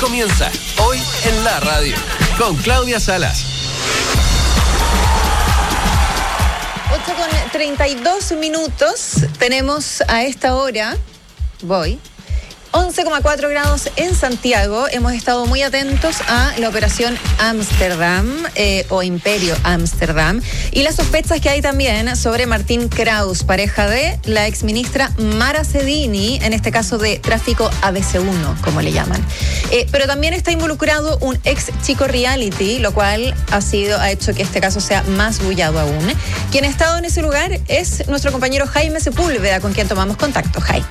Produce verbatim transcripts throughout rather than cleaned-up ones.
comienza hoy en la radio con Claudia Salas. ocho con treinta y dos minutos. Tenemos a esta hora, voy, once coma cuatro grados en Santiago. Hemos estado muy atentos a la operación Ámsterdam eh, o Imperio Ámsterdam y las sospechas que hay también sobre Martín Kraus, pareja de la exministra Mara Cedini, en este caso de tráfico A B C uno, como le llaman. Eh, pero también está involucrado un ex chico reality, lo cual ha sido ha hecho que este caso sea más bullado aún. Quien ha estado en ese lugar es nuestro compañero Jaime Sepúlveda, con quien tomamos contacto. Jaime.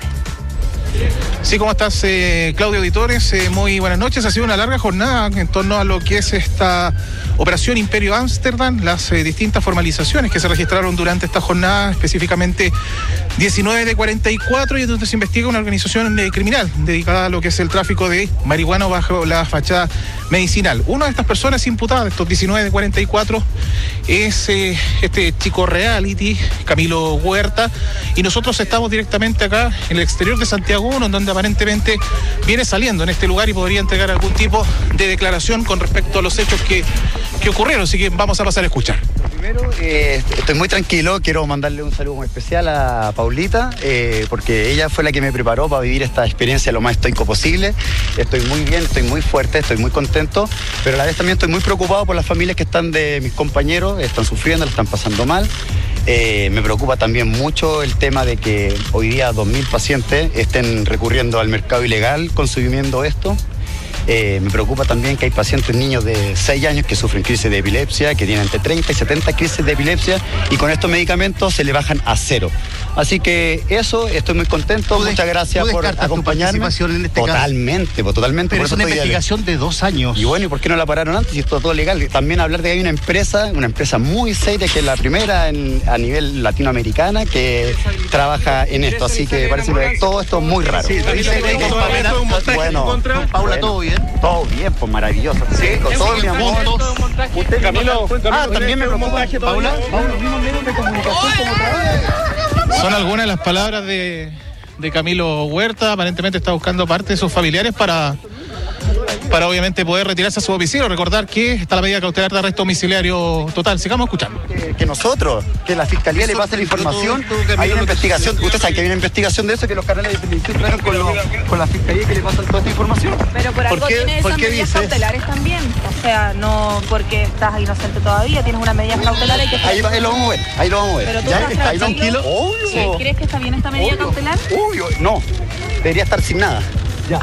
Sí, ¿cómo estás, eh, Claudio Auditores? Eh, muy buenas noches. Ha sido una larga jornada en torno a lo que es esta operación Imperio Ámsterdam, las eh, distintas formalizaciones que se registraron durante esta jornada, específicamente diecinueve de cuarenta y cuatro, y donde se investiga una organización eh, criminal dedicada a lo que es el tráfico de marihuana bajo la fachada medicinal. Una de estas personas imputadas, estos diecinueve de cuarenta y cuatro, es eh, este chico reality, Camilo Huerta, y nosotros estamos directamente acá en el exterior de Santiago uno, en donde aparentemente viene saliendo en este lugar y podría entregar algún tipo de declaración con respecto a los hechos que, que ocurrieron, así que vamos a pasar a escuchar. Primero, eh, estoy muy tranquilo, quiero mandarle un saludo muy especial a Paulita, eh, porque ella fue la que me preparó para vivir esta experiencia lo más estoico posible. Estoy muy bien, estoy muy fuerte, estoy muy contento, pero a la vez también estoy muy preocupado por las familias que están de mis compañeros, están sufriendo, la están pasando mal. Eh, me preocupa también mucho el tema de que hoy día dos mil pacientes estén recurriendo al mercado ilegal consumiendo esto. Eh, me preocupa también que hay pacientes, niños de seis años que sufren crisis de epilepsia, que tienen entre treinta y setenta crisis de epilepsia, y con estos medicamentos se le bajan a cero. Así que eso, estoy muy contento, muchas gracias por acompañarme. En este totalmente, pues, totalmente. Pero por es eso una estoy investigación de dos años. Y bueno, ¿y por qué no la pararon antes? Y esto es todo legal. También hablar de que hay una empresa, una empresa muy seria, que es la primera en, a nivel latinoamericana, que trabaja en esto. Así que parece que todo esto es muy raro. Sí, bueno, Paula, ¿todo bien? Todo bien, pues maravilloso. Sí, con todo mi amor. Usted, Camilo, ah, también me preocupa, Paula. Vamos los mismos medios de comunicación como trabaja. Son algunas de las palabras de, de Camilo Huerta. Aparentemente está buscando parte de sus familiares para, para obviamente poder retirarse a su domicilio. Recordar que está la medida cautelar de arresto domiciliario total. Sigamos escuchando. Que, que nosotros, que la fiscalía le pase la información. Hay una investigación, usted sabe que hay una investigación de eso, que los canales de televisión traen con, lo, con la fiscalía que le pasan toda esta información. Pero por algo tienes esas medidas cautelares también. O sea, no porque estás inocente todavía, tienes una medida cautelar. Hay que ahí, ahí lo vamos a ver, ahí lo vamos a ver. Pero tú ¿Ya? estás ¿Está ahí tranquilo? Obvio. ¿Sí? ¿Crees que está bien esta medida Obvio. cautelar? Obvio, no. Debería estar sin nada. Ya.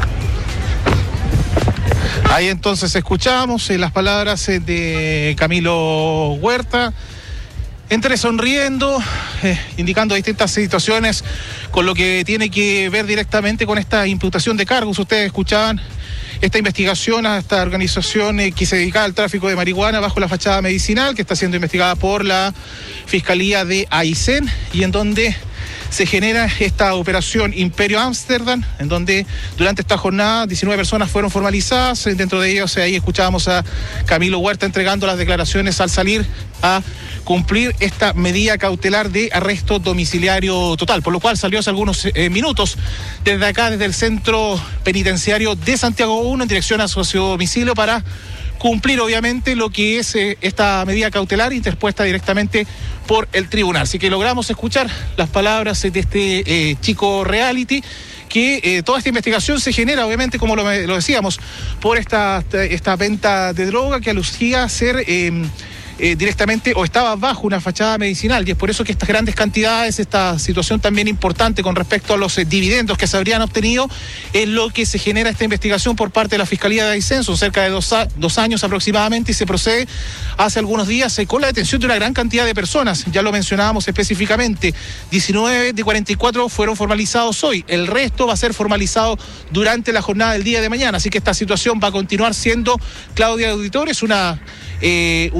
Ahí entonces escuchamos eh, las palabras eh, de Camilo Huerta, entre sonriendo, eh, indicando distintas situaciones con lo que tiene que ver directamente con esta imputación de cargos. Ustedes escuchaban esta investigación a esta organización eh, que se dedica al tráfico de marihuana bajo la fachada medicinal, que está siendo investigada por la Fiscalía de Aysén, y en donde se genera esta operación Imperio Ámsterdam, en donde durante esta jornada diecinueve personas fueron formalizadas. Dentro de ellos, ahí escuchábamos a Camilo Huerta entregando las declaraciones al salir a cumplir esta medida cautelar de arresto domiciliario total, por lo cual salió hace algunos eh, minutos desde acá, desde el centro penitenciario de Santiago uno, en dirección a su domicilio para cumplir obviamente lo que es eh, esta medida cautelar interpuesta directamente por el tribunal. Así que logramos escuchar las palabras de este eh, chico reality, que eh, toda esta investigación se genera, obviamente, como lo, lo decíamos, por esta, esta venta de droga que alucía a ser eh, eh, directamente o estaba bajo una fachada medicinal, y es por eso que estas grandes cantidades, esta situación también importante con respecto a los eh, dividendos que se habrían obtenido, es lo que se genera esta investigación por parte de la Fiscalía de Aysén. Son cerca de dos, a, dos años aproximadamente, y se procede hace algunos días eh, con la detención de una gran cantidad de personas. Ya lo mencionábamos específicamente, diecinueve de cuarenta y cuatro fueron formalizados hoy, el resto va a ser formalizado durante la jornada del día de mañana, así que esta situación va a continuar siendo, Claudia Auditores, una, eh, un eh, proceso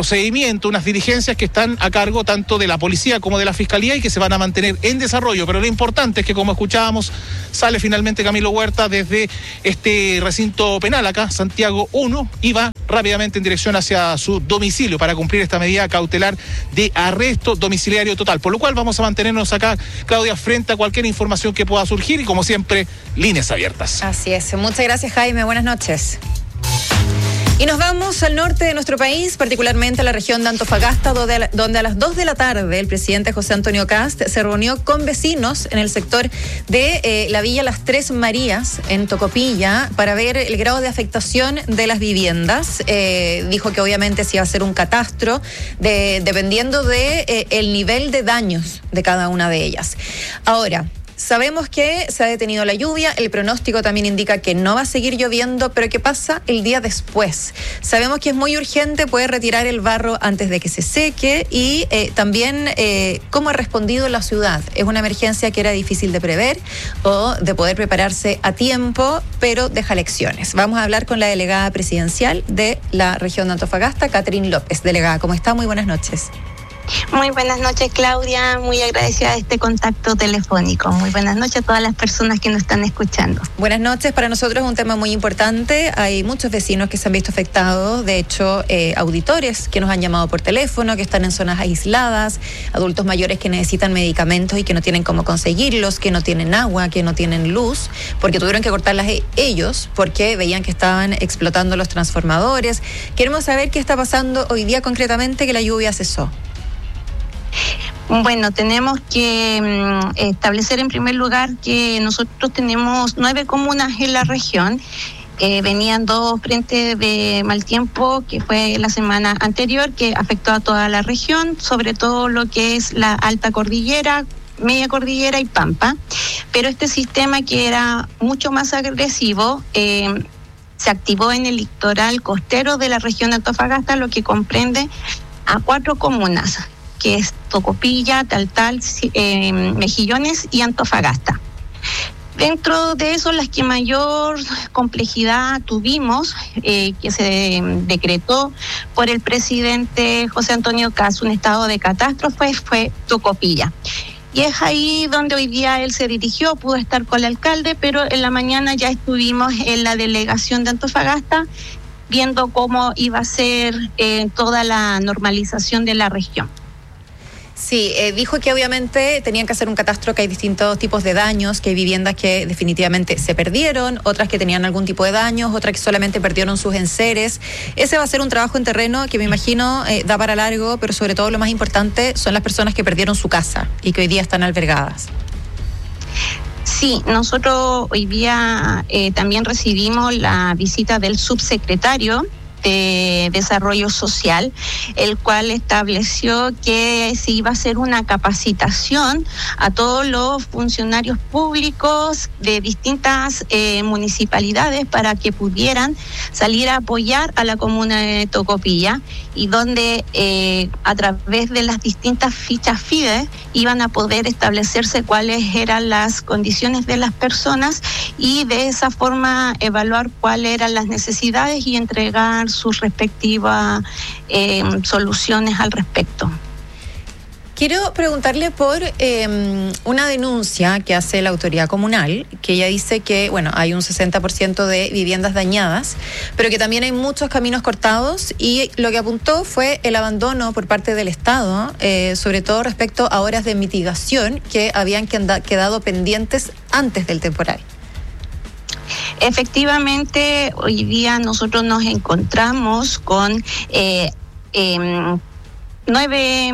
procedimientos, unas diligencias que están a cargo tanto de la policía como de la fiscalía y que se van a mantener en desarrollo. Pero lo importante es que, como escuchábamos, sale finalmente Camilo Huerta desde este recinto penal acá, Santiago uno, y va rápidamente en dirección hacia su domicilio para cumplir esta medida cautelar de arresto domiciliario total. Por lo cual vamos a mantenernos acá, Claudia, frente a cualquier información que pueda surgir y, como siempre, líneas abiertas. Así es. Muchas gracias, Jaime. Buenas noches. Y nos vamos al norte de nuestro país, particularmente a la región de Antofagasta, donde a las dos de la tarde el presidente José Antonio Kast se reunió con vecinos en el sector de eh, la Villa Las Tres Marías, en Tocopilla, para ver el grado de afectación de las viviendas. Eh, dijo que obviamente se iba a hacer un catastro de, dependiendo de eh, el nivel de daños de cada una de ellas. Ahora, sabemos que se ha detenido la lluvia, el pronóstico también indica que no va a seguir lloviendo, pero ¿qué pasa el día después? Sabemos que es muy urgente poder retirar el barro antes de que se seque y eh, también eh, cómo ha respondido la ciudad. Es una emergencia que era difícil de prever o de poder prepararse a tiempo, pero deja lecciones. Vamos a hablar con la delegada presidencial de la región de Antofagasta, Catherine López. Delegada, ¿cómo está? Muy buenas noches. Muy buenas noches, Claudia, muy agradecida de este contacto telefónico. Muy buenas noches a todas las personas que nos están escuchando. Buenas noches, para nosotros es un tema muy importante. Hay muchos vecinos que se han visto afectados, de hecho, eh, auditores que nos han llamado por teléfono, que están en zonas aisladas, adultos mayores que necesitan medicamentos y que no tienen cómo conseguirlos, que no tienen agua, que no tienen luz, porque tuvieron que cortarlas ellos, porque veían que estaban explotando los transformadores. Queremos saber qué está pasando hoy día concretamente, que la lluvia cesó. Bueno, tenemos que um, establecer en primer lugar que nosotros tenemos nueve comunas en la región. Eh, venían dos frentes de mal tiempo, que fue la semana anterior, que afectó a toda la región, sobre todo lo que es la alta cordillera, media cordillera y Pampa. Pero este sistema, que era mucho más agresivo, eh, se activó en el litoral costero de la región de Antofagasta, lo que comprende a cuatro comunas, que es Tocopilla, Taltal, eh, Mejillones y Antofagasta. Dentro de eso, las que mayor complejidad tuvimos, eh, que se decretó por el presidente José Antonio Kast, un estado de catástrofe, fue Tocopilla. Y es ahí donde hoy día él se dirigió, pudo estar con el alcalde, pero en la mañana ya estuvimos en la delegación de Antofagasta, viendo cómo iba a ser eh, toda la normalización de la región. Sí, eh, dijo que obviamente tenían que hacer un catastro, que hay distintos tipos de daños, que hay viviendas que definitivamente se perdieron, otras que tenían algún tipo de daños, otras que solamente perdieron sus enseres. Ese va a ser un trabajo en terreno que me imagino eh, da para largo, pero sobre todo lo más importante son las personas que perdieron su casa y que hoy día están albergadas. Sí, nosotros hoy día eh, también recibimos la visita del subsecretario de Desarrollo Social, el cual estableció que se iba a hacer una capacitación a todos los funcionarios públicos de distintas eh, municipalidades para que pudieran salir a apoyar a la comuna de Tocopilla, y donde eh, a través de las distintas fichas FIDE iban a poder establecerse cuáles eran las condiciones de las personas y de esa forma evaluar cuáles eran las necesidades y entregar sus respectivas eh, soluciones al respecto. Quiero preguntarle por eh, una denuncia que hace la autoridad comunal, que ella dice que, bueno, hay un sesenta por ciento de viviendas dañadas, pero que también hay muchos caminos cortados, y lo que apuntó fue el abandono por parte del Estado, eh, sobre todo respecto a horas de mitigación que habían quedado pendientes antes del temporal. Efectivamente, hoy día nosotros nos encontramos con eh, eh, nueve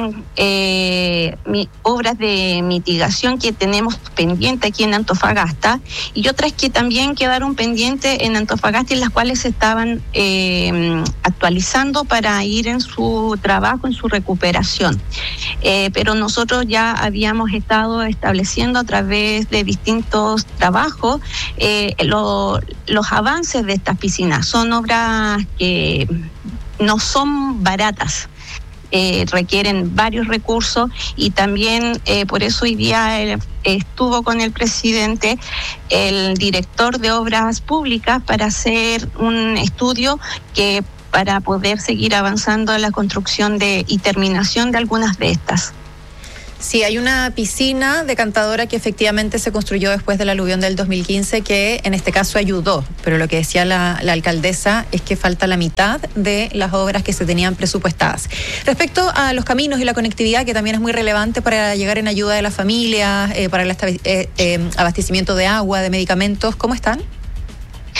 eh, mi, obras de mitigación que tenemos pendiente aquí en Antofagasta, y otras que también quedaron pendientes en Antofagasta y las cuales se estaban eh, actualizando para ir en su trabajo, en su recuperación. Eh, pero nosotros ya habíamos estado estableciendo a través de distintos trabajos eh, lo, los avances de estas piscinas. Son obras que no son baratas. Eh, requieren varios recursos, y también eh, por eso hoy día eh, estuvo con el presidente el director de obras públicas para hacer un estudio que para poder seguir avanzando en la construcción de y terminación de algunas de estas. Sí, hay una piscina decantadora que efectivamente se construyó después del aluvión del dos mil quince que en este caso ayudó, pero lo que decía la, la alcaldesa es que falta la mitad de las obras que se tenían presupuestadas. Respecto a los caminos y la conectividad, que también es muy relevante para llegar en ayuda de las familias, eh, para el eh, eh, abastecimiento de agua, de medicamentos, ¿cómo están?